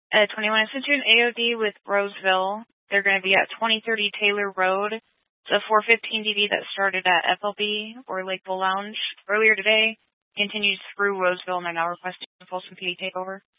At 21, I sent you an AOD with Roseville. They're going to be at 2030 Taylor Road. It's a 415 DD that started at FLB or Lakeville Lounge earlier today, continues through Roseville, and they're now requesting a Folsom PD takeover.